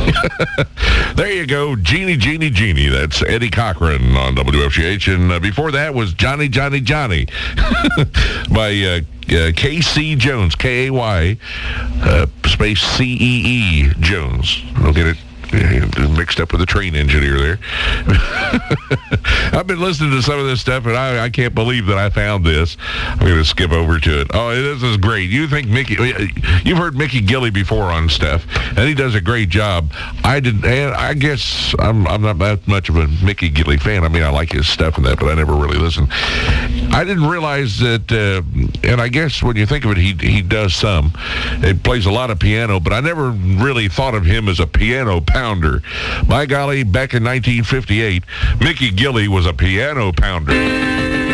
There you go, Jeannie, Jeannie, Jeannie. That's Eddie Cochran on WFGH. And before that was Johnny, Johnny, Johnny by K.C. Jones, K-A-Y, space C-E-E Jones. Don't get it mixed up with the train engineer there. I've been listening to some of this stuff, and I can't believe that I found this. I'm going to skip over to it. Oh, this is great. You've heard Mickey Gilley before on stuff, and he does a great job. I guess I'm not that much of a Mickey Gilley fan. I mean, I like his stuff and that, but I never really listened. I didn't realize that, and I guess when you think of it, he does some. He plays a lot of piano, but I never really thought of him as a piano pounder. By golly, back in 1958, Mickey Gilley was a piano pounder.